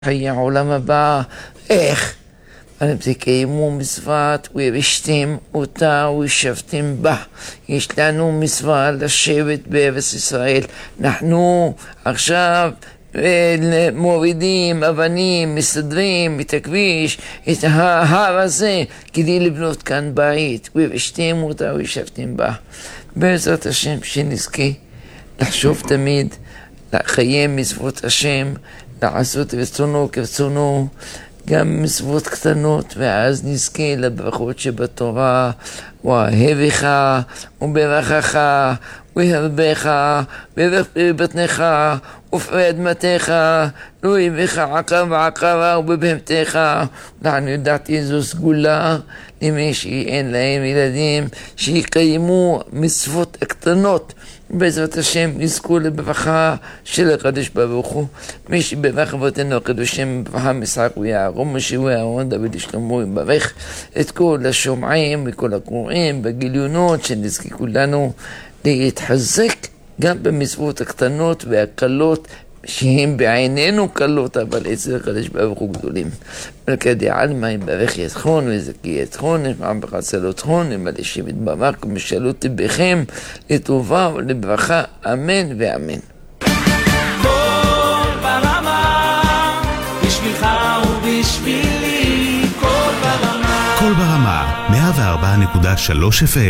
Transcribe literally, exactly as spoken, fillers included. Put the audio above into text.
חיי העולם הבא, איך? אבל תקיימו מצוות וירשתם אותה וישבתם בה. יש לנו מצווה לשבת בארץ ישראל. אנחנו עכשיו מורידים אבנים, מסדרים את הכביש, את ההר הזה, כדי לבנות כאן בית. וירשתם אותה וישבתם בה. בעזרת השם שנזכה לחשוב תמיד, לקיים מצוות השם, לעשות רצונו כרצונו, גם מצוות קטנות, ואז נזכה לברכות שבתורה, ואהבך וברכך והרבך וברך בבטנך ופרי אדמתך לא יבך עקר ועקרה ובבהמתך. אנחנו יודעתי איזו סגולה למי שאין להם ילדים, שיקיימו מצוות הקטנות, בעזרת השם נזכו לברכה של הקדוש ברוך הוא. מי שברך אבותינו הקדושים בברכה משחק ויערום משה ואהרון דוד ושלמה, יברך את כל השומעים וכל הקוראים בגיליונות, שנזכה כולנו להתחזק גם במצוות הקטנות והקלות שהם בעינינו קלות, אבל אצל הקדוש ברוך הוא גדולים. מלכי דעלמא יברך יתכון ויזכי יתכון, ישמעם בחסל אותכון, ימלא שם יתברך ומשאלות בכם לטובה ולברכה, אמן ואמן. קול ברמה, בשבילך ובשבילי, קול ברמה. קול ברמה, מאה וארבע נקודה שלוש אף אם